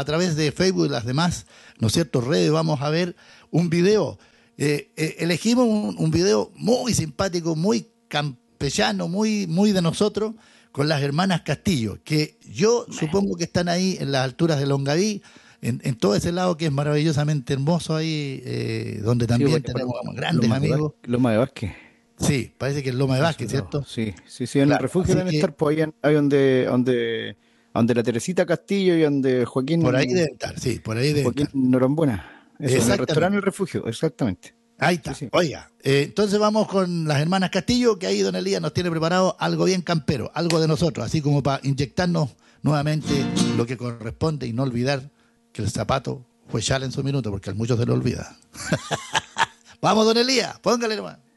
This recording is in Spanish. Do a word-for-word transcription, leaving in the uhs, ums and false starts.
a través de Facebook y las demás, ¿no es cierto?, redes, vamos a ver un video. Eh, eh, elegimos un, un video muy simpático, muy campechano, muy, muy de nosotros, con las hermanas Castillo, que yo supongo que están ahí en las alturas de Longaví, en, en todo ese lado que es maravillosamente hermoso ahí, eh, donde también sí, tenemos bueno, grandes Loma amigos. De Loma de Vázquez. Sí, parece que es Loma de Vázquez, ¿cierto? Sí, sí, sí, en claro, el refugio deben que, estar, pues ahí, ahí donde, donde, donde la Teresita Castillo y donde Joaquín... Por ahí deben estar, sí, por ahí deben Joaquín estar. Norambuena. Eso, en el restaurante El Refugio, exactamente. Ahí está. Sí, sí. Oiga, eh, entonces vamos con las hermanas Castillo, que ahí don Elías nos tiene preparado algo bien campero, algo de nosotros, así como para inyectarnos nuevamente lo que corresponde y no olvidar que el zapato fue chale en su minuto, porque al mucho se lo olvida. Vamos, don Elías, póngale nomás.